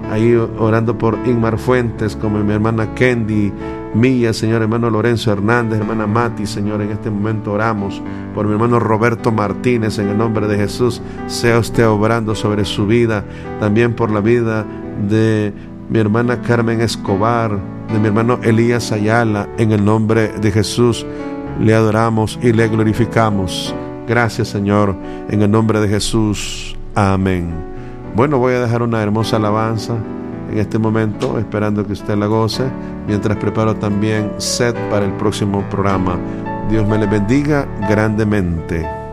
ahí orando por Inmar Fuentes, como mi hermana Kendi Milla, Señor, hermano Lorenzo Hernández, hermana Mati, Señor, en este momento oramos por mi hermano Roberto Martínez, en el nombre de Jesús, sea usted obrando sobre su vida, también por la vida de mi hermana Carmen Escobar, de mi hermano Elías Ayala, en el nombre de Jesús, le adoramos y le glorificamos. Gracias, Señor, en el nombre de Jesús, amén. Bueno, voy a dejar una hermosa alabanza en este momento, esperando que usted la goce, mientras preparo también set para el próximo programa. Dios me le bendiga grandemente.